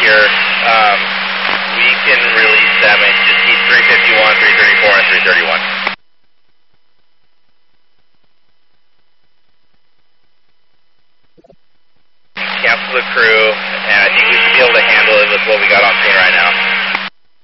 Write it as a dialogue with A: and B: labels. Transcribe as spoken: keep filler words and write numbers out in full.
A: here. Um, we can release seven. Just keep three fifty-one, three thirty-four, and three thirty-one. Cancel the crew, and I think we should be able to handle it with what we got on screen right now.